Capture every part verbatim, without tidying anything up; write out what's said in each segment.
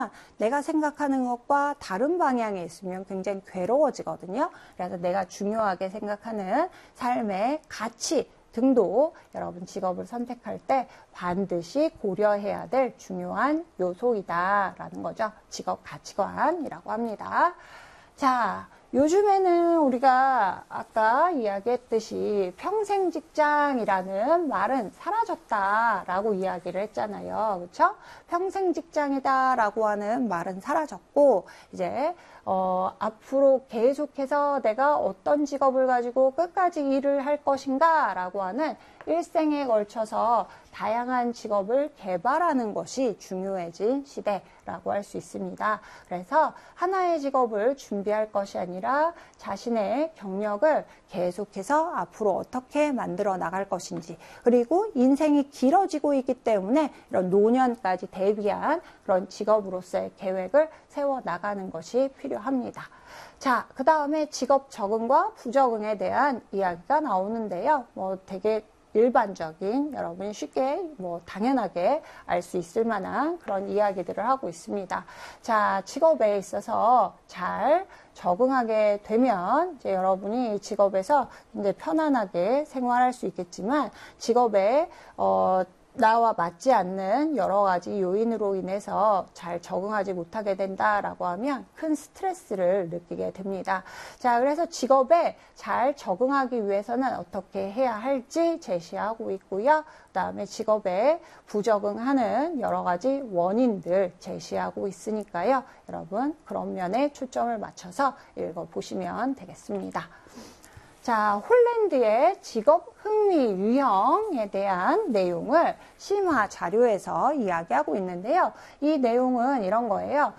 내가 생각하는 것과 다른 방향에 있으면 굉장히 괴로워지거든요. 그래서 내가 중요하게 생각하는 삶의 가치 등도 여러분 직업을 선택할 때 반드시 고려해야 될 중요한 요소이다라는 거죠. 직업 가치관이라고 합니다. 자, 요즘에는 우리가 아까 이야기했듯이 평생 직장이라는 말은 사라졌다라고 이야기를 했잖아요. 그렇죠? 평생 직장이다라고 하는 말은 사라졌고 이제 어, 앞으로 계속해서 내가 어떤 직업을 가지고 끝까지 일을 할 것인가 라고 하는 일생에 걸쳐서 다양한 직업을 개발하는 것이 중요해진 시대라고 할 수 있습니다. 그래서 하나의 직업을 준비할 것이 아니라 자신의 경력을 계속해서 앞으로 어떻게 만들어 나갈 것인지, 그리고 인생이 길어지고 있기 때문에 이런 노년까지 대비한 그런 직업으로서의 계획을 세워 나가는 것이 필요합니다. 자, 그 다음에 직업 적응과 부적응에 대한 이야기가 나오는데요. 뭐 되게 일반적인, 여러분이 쉽게 뭐 당연하게 알 수 있을 만한 그런 이야기들을 하고 있습니다. 자, 직업에 있어서 잘 적응하게 되면 이제 여러분이 직업에서 이제 편안하게 생활할 수 있겠지만, 직업에 어 나와 맞지 않는 여러 가지 요인으로 인해서 잘 적응하지 못하게 된다라고 하면 큰 스트레스를 느끼게 됩니다. 자, 그래서 직업에 잘 적응하기 위해서는 어떻게 해야 할지 제시하고 있고요. 그 다음에 직업에 부적응하는 여러 가지 원인들 제시하고 있으니까요. 여러분 그런 면에 초점을 맞춰서 읽어보시면 되겠습니다. 자, 홀랜드의 직업 흥미 유형에 대한 내용을 심화 자료에서 이야기하고 있는데요. 이 내용은 이런 거예요.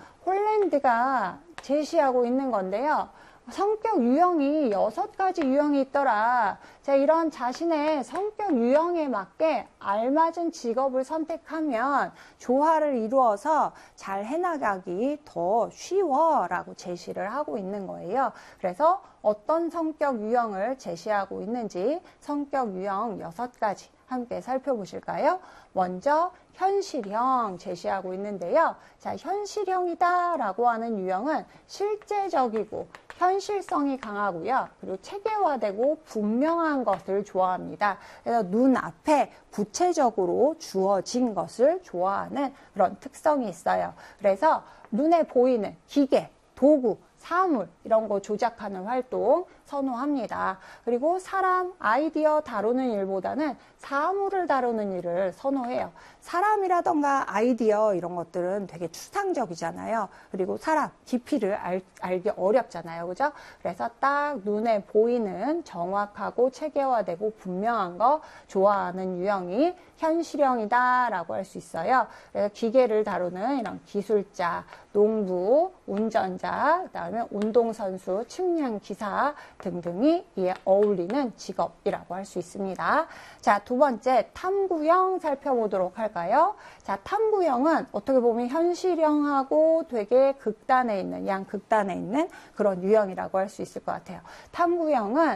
홀랜드가 제시하고 있는 건데요. 성격 유형이 여섯 가지 유형이 있더라. 자, 이런 자신의 성격 유형에 맞게 알맞은 직업을 선택하면 조화를 이루어서 잘 해나가기 더 쉬워라고 제시를 하고 있는 거예요. 그래서 어떤 성격 유형을 제시하고 있는지 성격 유형 여섯 가지 함께 살펴보실까요? 먼저 현실형 제시하고 있는데요. 자, 현실형이다 라고 하는 유형은 실제적이고 현실성이 강하고요. 그리고 체계화되고 분명한 것을 좋아합니다. 그래서 눈앞에 구체적으로 주어진 것을 좋아하는 그런 특성이 있어요. 그래서 눈에 보이는 기계, 도구, 사물 이런 거 조작하는 활동 선호합니다. 그리고 사람, 아이디어 다루는 일보다는 사물을 다루는 일을 선호해요. 사람이라던가 아이디어 이런 것들은 되게 추상적이잖아요. 그리고 사람, 깊이를 알, 알기 어렵잖아요. 그죠? 그래서 딱 눈에 보이는 정확하고 체계화되고 분명한 거 좋아하는 유형이 현실형이다 라고 할 수 있어요. 그래서 기계를 다루는 이런 기술자, 농부, 운전자, 그 다음에 운동선수, 측량기사 등등이 이에 어울리는 직업이라고 할 수 있습니다. 자, 두 번째 탐구형 살펴보도록 할까요? 자, 탐구형은 어떻게 보면 현실형하고 되게 극단에 있는, 양극단에 있는 그런 유형이라고 할 수 있을 것 같아요. 탐구형은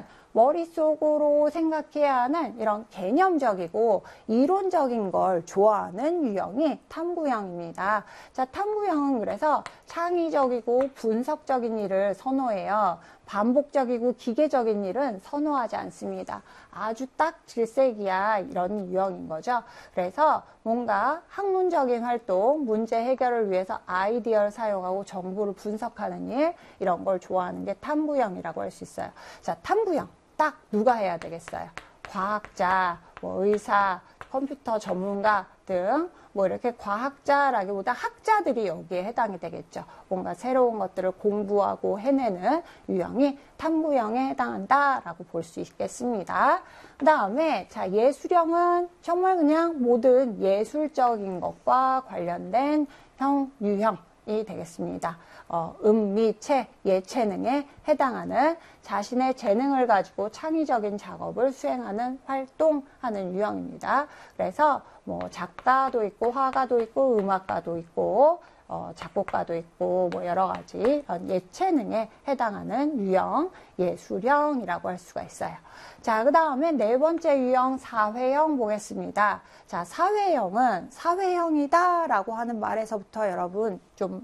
머릿속으로 생각해야 하는 이런 개념적이고 이론적인 걸 좋아하는 유형이 탐구형입니다. 자, 탐구형은 그래서 창의적이고 분석적인 일을 선호해요. 반복적이고 기계적인 일은 선호하지 않습니다. 아주 딱 질색이야 이런 유형인 거죠. 그래서 뭔가 학문적인 활동, 문제 해결을 위해서 아이디어를 사용하고 정보를 분석하는 일, 이런 걸 좋아하는 게 탐구형이라고 할 수 있어요. 자, 탐구형 딱 누가 해야 되겠어요? 과학자, 뭐 의사, 컴퓨터 전문가 등 뭐 이렇게 과학자라기보다 학자들이 여기에 해당이 되겠죠. 뭔가 새로운 것들을 공부하고 해내는 유형이 탐구형에 해당한다라고 볼 수 있겠습니다. 그 다음에 자, 예술형은 정말 그냥 모든 예술적인 것과 관련된 형, 유형이 되겠습니다. 어, 음, 미, 체, 예체능에 해당하는 자신의 재능을 가지고 창의적인 작업을 수행하는, 활동하는 유형입니다. 그래서 뭐 작가도 있고 화가도 있고 음악가도 있고 어, 작곡가도 있고 뭐 여러 가지 이런 예체능에 해당하는 유형, 예술형이라고 할 수가 있어요. 자, 그 다음에 네 번째 유형 사회형 보겠습니다. 자, 사회형은 사회형이다 라고 하는 말에서부터 여러분 좀